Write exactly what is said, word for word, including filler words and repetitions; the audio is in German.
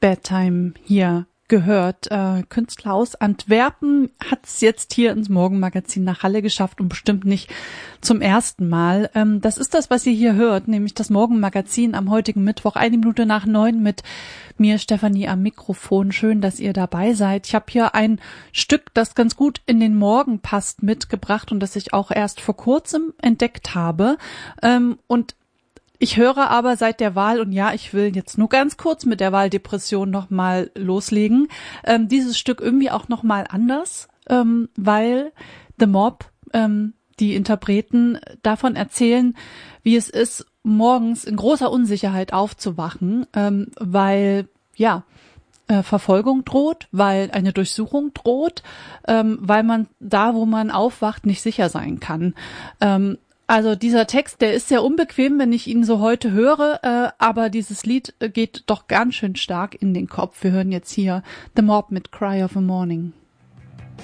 Bedtime hier gehört. Äh, Künstler aus Antwerpen hat es jetzt hier ins Morgenmagazin nach Halle geschafft und bestimmt nicht zum ersten Mal. Ähm, das ist das, was ihr hier hört, nämlich das Morgenmagazin am heutigen Mittwoch, eine Minute nach neun mit mir, Stefanie, am Mikrofon. Schön, dass ihr dabei seid. Ich habe hier ein Stück, das ganz gut in den Morgen passt, mitgebracht und das ich auch erst vor kurzem entdeckt habe. Ähm, und Ich höre aber seit der Wahl, und ja, ich will jetzt nur ganz kurz mit der Wahldepression nochmal loslegen, ähm, dieses Stück irgendwie auch nochmal anders, ähm, weil The Mob, ähm, die Interpreten, davon erzählen, wie es ist, morgens in großer Unsicherheit aufzuwachen, ähm, weil, ja, äh, Verfolgung droht, weil eine Durchsuchung droht, ähm, weil man da, wo man aufwacht, nicht sicher sein kann. Ähm, Also dieser Text, der ist sehr unbequem, wenn ich ihn so heute höre, äh, aber dieses Lied geht doch ganz schön stark in den Kopf. Wir hören jetzt hier The Mob mit Cry of a Morning.